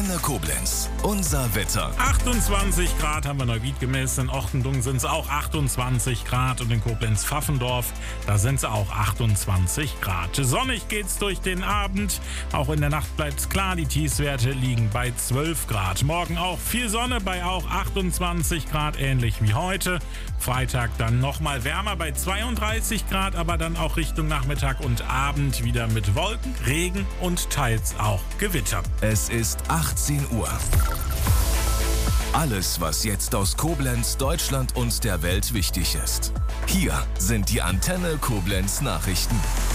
Antenne Koblenz. Unser Wetter. 28 Grad haben wir Neuwied gemessen. In Ochtendung sind es auch 28 Grad und in Koblenz-Pfaffendorf, da sind es auch 28 Grad. Sonnig geht's durch den Abend. Auch in der Nacht bleibt's klar. Die Tiefstwerte liegen bei 12 Grad. Morgen auch viel Sonne bei auch 28 Grad, ähnlich wie heute. Freitag dann nochmal wärmer bei 32 Grad, aber dann auch Richtung Nachmittag und Abend wieder mit Wolken, Regen und teils auch Gewitter. Es ist 18 Uhr. Alles, was jetzt aus Koblenz, Deutschland und der Welt wichtig ist. Hier sind die Antenne Koblenz Nachrichten.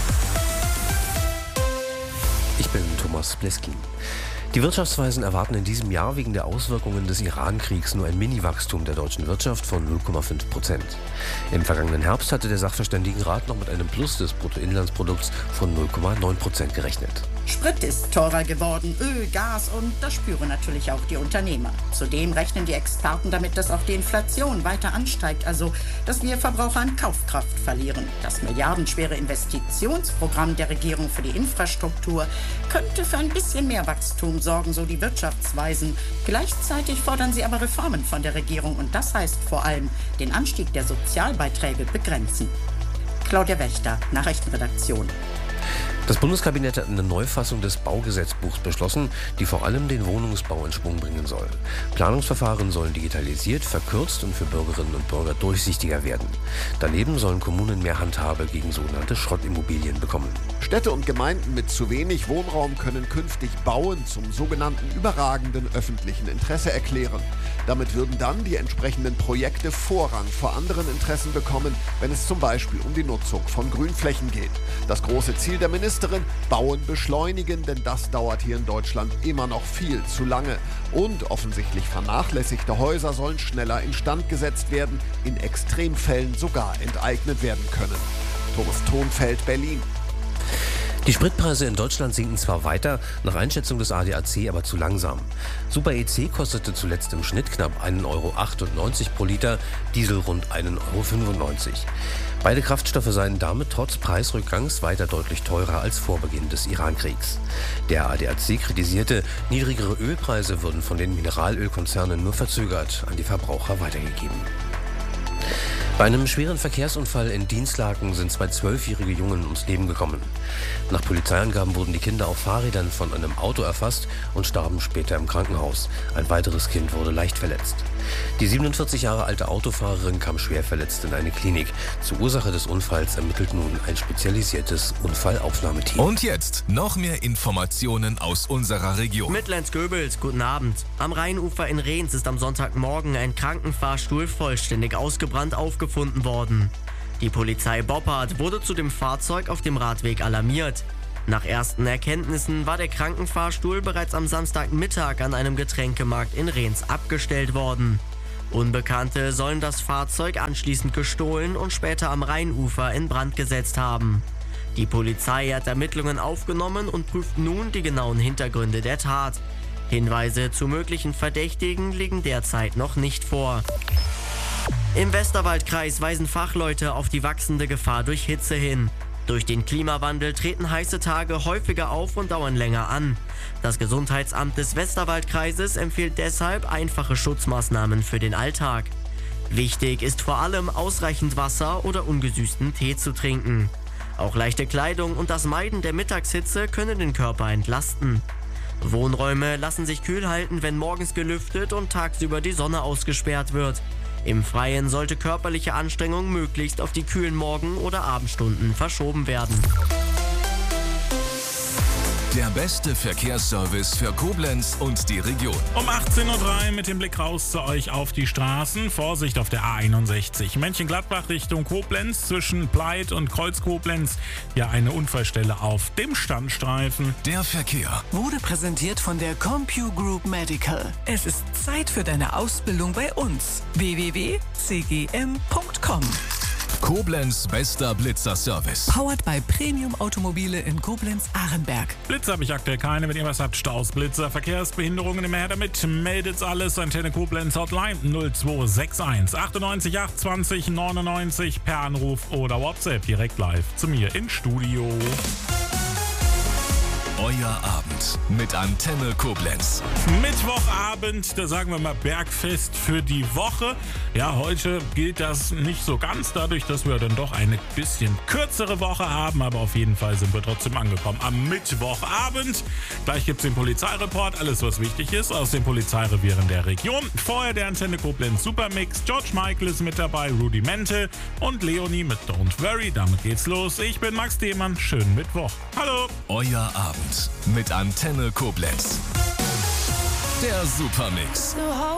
Ich bin Thomas Bleskin. Die Wirtschaftsweisen erwarten in diesem Jahr wegen der Auswirkungen des Iran-Kriegs nur ein Mini-Wachstum der deutschen Wirtschaft von 0,5%. Im vergangenen Herbst hatte der Sachverständigenrat noch mit einem Plus des Bruttoinlandsprodukts von 0,9% gerechnet. Sprit ist teurer geworden, Öl, Gas und das spüren natürlich auch die Unternehmer. Zudem rechnen die Experten damit, dass auch die Inflation weiter ansteigt, also dass wir Verbraucher an Kaufkraft verlieren. Das milliardenschwere Investitionsprogramm der Regierung für die Infrastruktur könnte für ein bisschen mehr Wachstum sorgen, so die Wirtschaftsweisen. Gleichzeitig fordern sie aber Reformen von der Regierung und das heißt vor allem den Anstieg der Sozialbeiträge begrenzen. Claudia Wächter, Nachrichtenredaktion. Das Bundeskabinett hat eine Neufassung des Baugesetzbuchs beschlossen, die vor allem den Wohnungsbau in Schwung bringen soll. Planungsverfahren sollen digitalisiert, verkürzt und für Bürgerinnen und Bürger durchsichtiger werden. Daneben sollen Kommunen mehr Handhabe gegen sogenannte Schrottimmobilien bekommen. Städte und Gemeinden mit zu wenig Wohnraum können künftig Bauen zum sogenannten überragenden öffentlichen Interesse erklären. Damit würden dann die entsprechenden Projekte Vorrang vor anderen Interessen bekommen, wenn es zum Beispiel um die Nutzung von Grünflächen geht. Das große Ziel der Ministerin: Bauen beschleunigen, denn das dauert hier in Deutschland immer noch viel zu lange. Und offensichtlich vernachlässigte Häuser sollen schneller instand gesetzt werden, in Extremfällen sogar enteignet werden können. Thomas Thonfeld, Berlin. Die Spritpreise in Deutschland sinken zwar weiter, nach Einschätzung des ADAC aber zu langsam. Super EC kostete zuletzt im Schnitt knapp 1,98 Euro pro Liter, Diesel rund 1,95 Euro. Beide Kraftstoffe seien damit trotz Preisrückgangs weiter deutlich teurer als vor Beginn des Iran-Kriegs. Der ADAC kritisierte, niedrigere Ölpreise würden von den Mineralölkonzernen nur verzögert an die Verbraucher weitergegeben. Bei einem schweren Verkehrsunfall in Dinslaken sind 2 12-jährige Jungen ums Leben gekommen. Nach Polizeiangaben wurden die Kinder auf Fahrrädern von einem Auto erfasst und starben später im Krankenhaus. Ein weiteres Kind wurde leicht verletzt. Die 47 Jahre alte Autofahrerin kam schwer verletzt in eine Klinik. Zur Ursache des Unfalls ermittelt nun ein spezialisiertes Unfallaufnahmeteam. Und jetzt noch mehr Informationen aus unserer Region. Mittlers-Göbels, guten Abend. Am Rheinufer in Rehns ist am Sonntagmorgen ein Krankenfahrstuhl vollständig ausgebrannt aufgefunden worden. Die Polizei Boppard wurde zu dem Fahrzeug auf dem Radweg alarmiert. Nach ersten Erkenntnissen war der Krankenfahrstuhl bereits am Samstagmittag an einem Getränkemarkt in Rehns abgestellt worden. Unbekannte sollen das Fahrzeug anschließend gestohlen und später am Rheinufer in Brand gesetzt haben. Die Polizei hat Ermittlungen aufgenommen und prüft nun die genauen Hintergründe der Tat. Hinweise zu möglichen Verdächtigen liegen derzeit noch nicht vor. Im Westerwaldkreis weisen Fachleute auf die wachsende Gefahr durch Hitze hin. Durch den Klimawandel treten heiße Tage häufiger auf und dauern länger an. Das Gesundheitsamt des Westerwaldkreises empfiehlt deshalb einfache Schutzmaßnahmen für den Alltag. Wichtig ist vor allem, ausreichend Wasser oder ungesüßten Tee zu trinken. Auch leichte Kleidung und das Meiden der Mittagshitze können den Körper entlasten. Wohnräume lassen sich kühl halten, wenn morgens gelüftet und tagsüber die Sonne ausgesperrt wird. Im Freien sollte körperliche Anstrengung möglichst auf die kühlen Morgen- oder Abendstunden verschoben werden. Der beste Verkehrsservice für Koblenz und die Region. Um 18:03 Uhr mit dem Blick raus zu euch auf die Straßen. Vorsicht auf der A61. Mönchengladbach Richtung Koblenz zwischen Pleit und Kreuz Koblenz. Ja, eine Unfallstelle auf dem Standstreifen. Der Verkehr wurde präsentiert von der CompuGroup Medical. Es ist Zeit für deine Ausbildung bei uns. www.cgm.com. Koblenz bester Blitzer-Service. Powered by Premium Automobile in Koblenz-Ahrenberg. Blitzer habe ich aktuell keine. Wenn ihr was habt, Staus, Blitzer, Verkehrsbehinderungen, immer her damit. Meldet's alles. Antenne Koblenz Hotline 0261 98 820 99 per Anruf oder WhatsApp direkt live zu mir ins Studio. Euer Abend mit Antenne Koblenz. Mittwochabend, da sagen wir mal Bergfest für die Woche. Ja, heute gilt das nicht so ganz, dadurch, dass wir dann doch eine bisschen kürzere Woche haben, aber auf jeden Fall sind wir trotzdem angekommen am Mittwochabend. Gleich gibt's den Polizeireport, alles was wichtig ist aus den Polizeirevieren der Region. Vorher der Antenne Koblenz Supermix, George Michael ist mit dabei, Rudimente und Leonie mit Don't Worry. Damit geht's los. Ich bin Max Demann, schönen Mittwoch. Hallo! Euer Abend mit Antenne Koblenz. Der Supermix.